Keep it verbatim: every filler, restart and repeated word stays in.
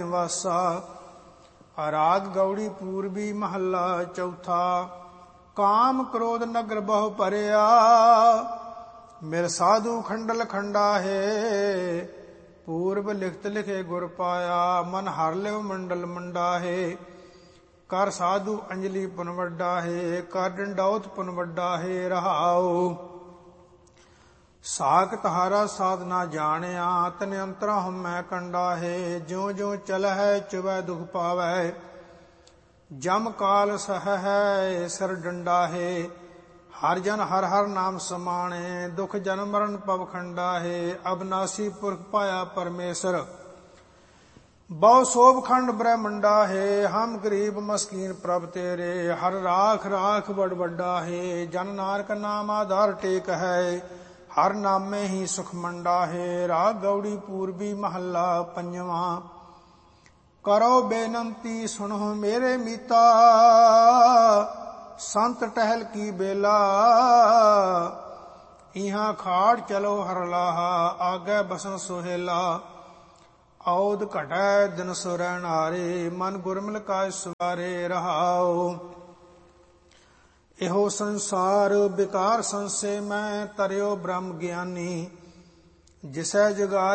ਨਿਵਾਸਾ। ਰਾਗ ਗੌੜੀ ਪੂਰਬੀ ਮਹੱਲਾ ਚੌਥਾ। ਕਾਮ ਕ੍ਰੋਧ ਨਗਰ ਬਹੁ ਭਰਿਆ, ਮਿਲ ਸਾਧੂ ਖੰਡਲ ਖੰਡਾ ਹੈ। ਪੂਰਬ ਲਿਖਤ ਲਿਖੇ ਗੁਰ ਪਾਇਆ, ਮਨ ਹਰ ਲਿਵ ਮੰਡਲ ਮੰਡਾ ਹੈ। ਕਰ ਸਾਧੂ ਅੰਜਲੀ ਪੁਨ ਵੱਡਾ ਹੈ, ਕਰ ਡੰਡੌਤ ਪੁਨ ਵੱਡਾ ਹੈ। ਰਹਾਉ ਸਾਖ ਤਹਾਰਾ ਸਾਧਨਾ ਜਾਣਿਆ, ਤਨ ਅੰਤਰਾ ਹਉਮੈ ਕੰਡਾ ਹੈ। ਜਿਉ ਜਿਉ ਚਲਹਿ ਚੁਵੈ ਦੁਖ ਪਾਵੈ, ਜਮ ਕਾਲ ਸਹ ਹੈ ਸਿਰ ਡੰਡਾ ਹੈ। ਹਰ ਜਨ ਹਰ ਹਰ ਨਾਮ ਸਮਾਣੇ, ਦੁਖ ਜਨਮ ਮਰਨ ਪਵ ਖੰਡਾ ਹੈ। ਅਬਨਾਸੀ ਪੁਰਖ ਪਾਇਆ ਪਰਮੇਸ਼ਰ, ਬਹੁ ਸੋਭ ਖੰਡ ਬ੍ਰਹਮੰਡਾ ਹੈ। ਹਮ ਗਰੀਬ ਮਸਕੀਨ ਪ੍ਰਭ ਤੇਰੇ, ਹਰ ਰਾਖ ਰਾਖ ਬੜ ਵੱਡਾ ਹੈ। ਜਨ ਨਾਨਕ ਨਾਮ ਆਧਾਰ ਟੇਕ ਹੈ, ਹਰ ਨਾਮੇ ਹੀ ਸੁਖ ਮੰਡਾ ਹੈ। ਰਾਗ ਗੌੜੀ ਪੂਰਬੀ ਮਹੱਲਾ ਪੰਜਵਾਂ। ਕਰੋ ਬੇਨੰਤੀ ਸੁਣੋ ਮੇਰੇ ਮੀਤਾ, ਸੰਤ ਟਹਿਲ ਕੀ ਬੇਲਾ। ਇਹਾਂ ਖਾੜ ਚਲੋ ਹਰ ਲਾਹਾ, ਆਗੇ ਬਸਨ ਸੁਹੇਲਾ। ਔਦ ਘਟੈ ਦਿਨ ਸੁਰੈ ਨਾਰੇ, ਮਨ ਗੁਰਮਿਲ ਕਾਜ ਸਵਾਰੇ। ਰਹਾਉ ਇਹੋ ਸੰਸਾਰ ਬਿਕਾਰ ਸੰਸੇ ਮੈਂ, ਤਰਿਓ ਬ੍ਰਹਮ ਗਿਆਨੀ। ਜਿਸੈ ਜਗਾਇ